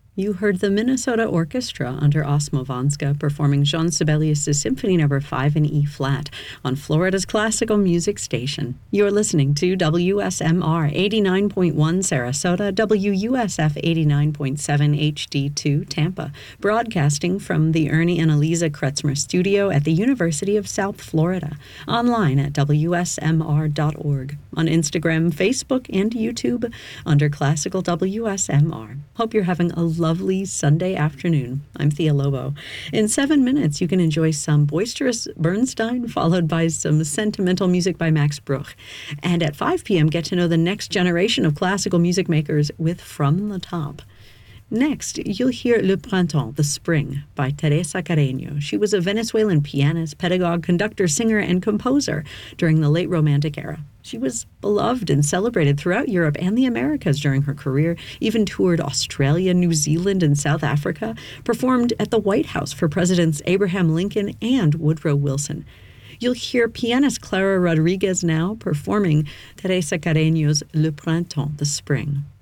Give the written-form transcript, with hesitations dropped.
You heard the Minnesota Orchestra under Osmovanska performing Jean Sibelius' Symphony No. 5 in E-flat on Florida's classical music station. You're listening to WSMR 89.1 Sarasota, WUSF 89.7 HD2 Tampa, broadcasting from the Ernie and Eliza Kretzmer studio at the University of South Florida, online at WSMR.org, on Instagram, Facebook, and YouTube under Classical WSMR. Hope you're having a lovely Sunday afternoon. I'm Thea Lobo. In 7 minutes, you can enjoy some boisterous Bernstein, followed by some sentimental music by Max Bruch. And at 5 p.m., get to know the next generation of classical music makers with From the Top. Next, you'll hear Le Printemps, The Spring, by Teresa Carreño. She was a Venezuelan pianist, pedagogue, conductor, singer, and composer during the late Romantic era. She was beloved and celebrated throughout Europe and the Americas during her career, even toured Australia, New Zealand, and South Africa, performed at the White House for Presidents Abraham Lincoln and Woodrow Wilson. You'll hear pianist Clara Rodriguez now performing Teresa Carreño's Le Printemps, The Spring.